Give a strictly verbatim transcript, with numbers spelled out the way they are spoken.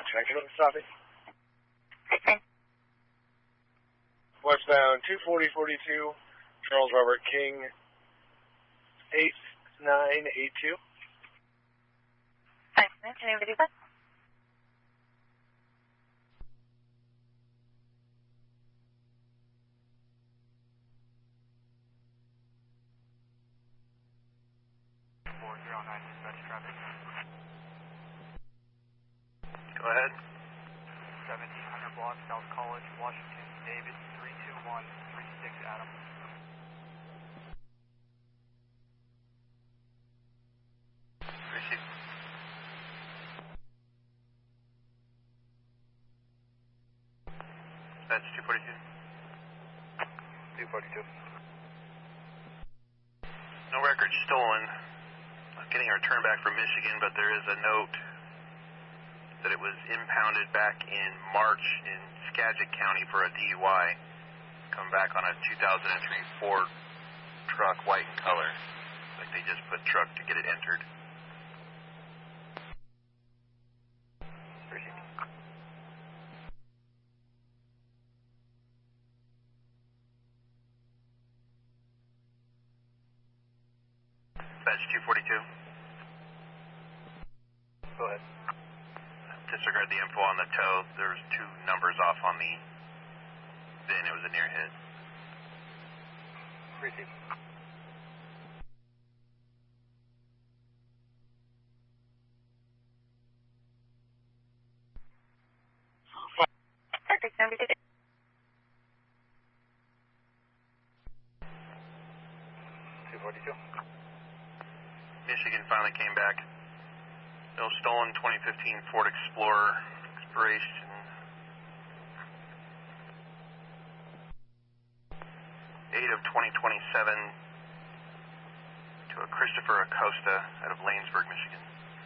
Connected with Safi. Westbound two forty forty-two, Charles Robert King, eight nine eight two. Thanks, man. Can anybody do that? four zero nine, dispatch traffic. Go ahead. seventeen hundred block, South College, Washington, David, three two one three six Adam. Receive. That's two forty-two. two forty-two. No record stolen. I'm getting a return back from Michigan, but there is a note that it was impounded back in March in Skagit County for a D U I. Come back on a two thousand three Ford truck, white in color. Like they just put truck to get it entered. Appreciate it. That's two forty-two. Go ahead. Disregard the info on the tow. There was two numbers off on the VIN. It was a near hit. Receive. Perfect. Can anybody do that? two forty-two. Michigan finally came back. No stolen twenty fifteen Ford Explorer expiration. eight of twenty twenty-seven to a Christopher Acosta out of Lanesburg, Michigan.